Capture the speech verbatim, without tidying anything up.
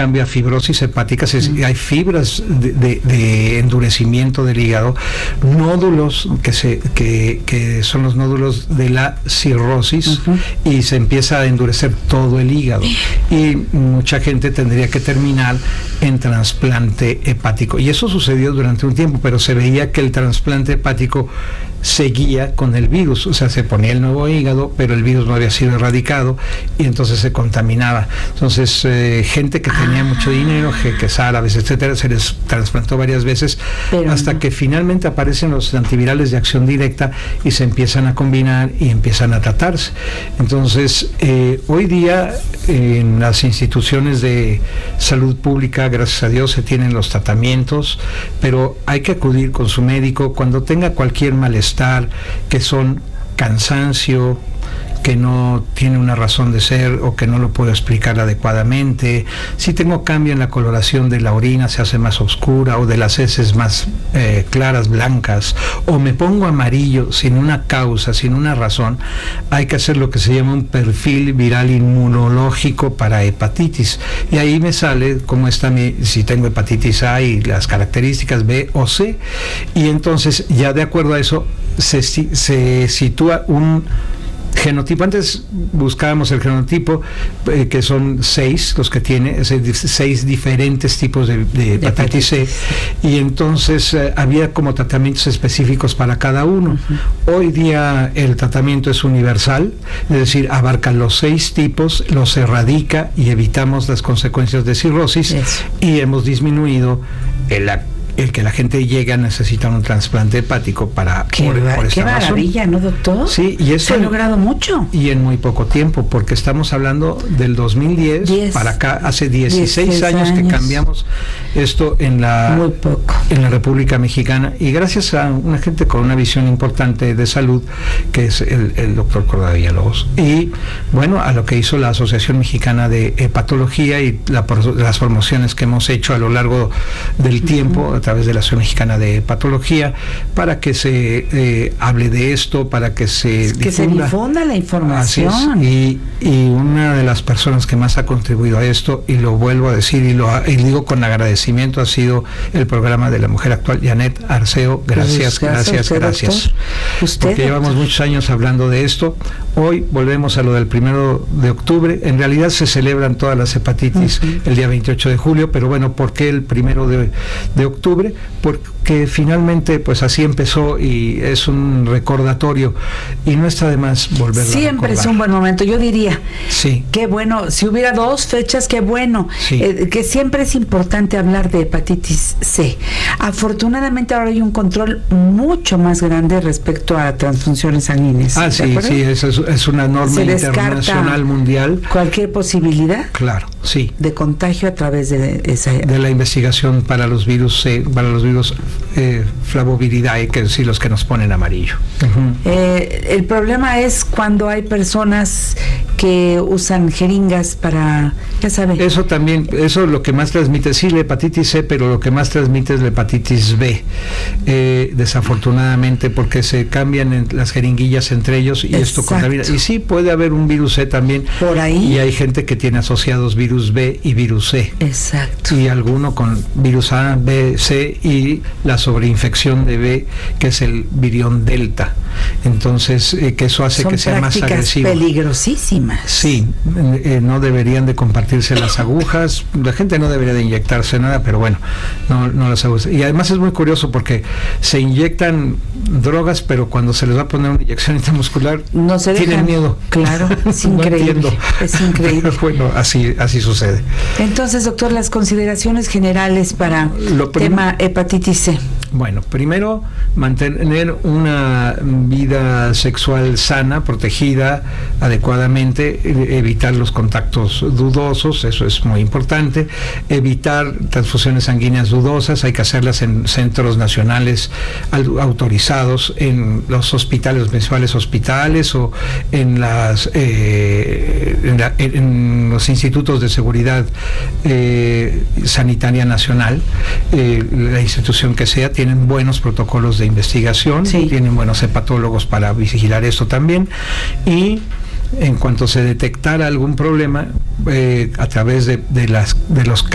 cambio a fibrosis hepática, es decir, hay fibras de, de, de endurecimiento del hígado, nódulos que, se, que, que son los nódulos de la cirrosis, uh-huh. y se empieza a endurecer todo el hígado. Y mucha gente tendría que terminar en trasplante hepático. Y eso sucedió durante un tiempo, pero se veía que el trasplante hepático seguía con el virus, o sea, se ponía el nuevo hígado, pero el virus no había sido erradicado y entonces se contaminaba. Entonces, eh, gente que tenía ah. mucho dinero, jeques árabes, etcétera, se les trasplantó varias veces, pero hasta no. que finalmente aparecen los antivirales de acción directa y se empiezan a combinar y empiezan a tratarse. Entonces, eh, hoy día en las instituciones de salud pública, gracias a Dios, se tienen los tratamientos, pero hay que acudir con su médico cuando tenga cualquier malestar, que son cansancio, que no tiene una razón de ser o que no lo puedo explicar adecuadamente, si tengo cambio en la coloración de la orina, se hace más oscura, o de las heces más eh, claras, blancas, o me pongo amarillo sin una causa, sin una razón, hay que hacer lo que se llama un perfil viral inmunológico para hepatitis, y ahí me sale cómo está mi, si tengo hepatitis A y las características B o C, y entonces ya de acuerdo a eso se, se sitúa un genotipo. Antes buscábamos el genotipo, eh, que son seis los que tiene, seis diferentes tipos de, de hepatitis C, y entonces eh, había como tratamientos específicos para cada uno. Uh-huh. Hoy día el tratamiento es universal, es decir, abarca los seis tipos, los erradica y evitamos las consecuencias de cirrosis. Eso. Y hemos disminuido el el que la gente llegue a necesitar un trasplante hepático para qué, por, por qué esta maravilla, razón. ¿No, doctor? Sí, y eso se ha logrado mucho. Y en muy poco tiempo, porque estamos hablando del dos mil diez diez, para acá, hace dieciséis años, años que cambiamos esto en la, muy poco. en la República Mexicana, y gracias a una gente con una visión importante de salud, que es el, el doctor Corda Villalobos, y bueno, a lo que hizo la Asociación Mexicana de Hepatología y la, las promociones que hemos hecho a lo largo del tiempo, uh-huh. a través de la Asociación Mexicana de Patología, para que se eh, hable de esto, para que se que difunda. se difunda la información. Y, y una de las personas que más ha contribuido a esto, y lo vuelvo a decir y lo y digo con agradecimiento, ha sido el programa de la Mujer Actual, Janet Arceo. Gracias, pues gracias, usted, gracias. Usted, porque llevamos doctor. muchos años hablando de esto. Hoy volvemos a lo del primero de octubre. En realidad se celebran todas las hepatitis uh-huh. el día veintiocho de julio, pero bueno, ¿por qué el primero de, de octubre? Porque finalmente pues así empezó y es un recordatorio y no está de más volverlo a recordar. Siempre es un buen momento, yo diría. Sí. Qué bueno, si hubiera dos fechas, qué bueno. Sí. Eh, que siempre es importante hablar de hepatitis C. Afortunadamente ahora hay un control mucho más grande respecto a transfusiones sanguíneas. Ah, sí, sí, eso es, es una norma internacional mundial. Cualquier posibilidad. Claro, sí. De contagio a través de esa. De la investigación para los virus C, para los virus eh, Flavoviridae, que sí, los que nos ponen amarillo. Uh-huh. Eh, el problema es cuando hay personas que usan jeringas para, ya saben. Eso también, eso es lo que más transmite, sí, la hepatitis C, pero lo que más transmite es la hepatitis B, eh, desafortunadamente, porque se cambian en las jeringuillas entre ellos y Exacto. esto contamina. Y sí, puede haber un virus C también. Por ahí. Y hay gente que tiene asociados virus B y virus C. Exacto. Y alguno con virus A, B, C y la sobreinfección de B, que es el virión delta. Entonces, eh, que eso hace Son que sea más agresivo. Peligrosísimas. Sí, eh, no deberían de compartirse las agujas, la gente no debería de inyectarse nada, pero bueno, no, no las agujas. Y además es muy curioso porque se inyectan drogas, pero cuando se les va a poner una inyección intramuscular, no se tienen dejan. miedo. Claro, es no increíble. Entiendo. Es increíble. Pero bueno, así, así sucede. Entonces, doctor, las consideraciones generales para el tema hepatitis C. Bueno, primero, mantener una vida sexual sana, protegida adecuadamente, evitar los contactos dudosos, eso es muy importante, evitar transfusiones sanguíneas dudosas, hay que hacerlas en centros nacionales autorizados, en los hospitales, los principales hospitales o en las eh, en, la, en los institutos de seguridad eh, sanitaria nacional, eh, la institución que sea, tienen buenos protocolos de investigación, sí. tienen buenos hepatólogos para vigilar esto también, y en cuanto se detectara algún problema eh, a través de, de las de los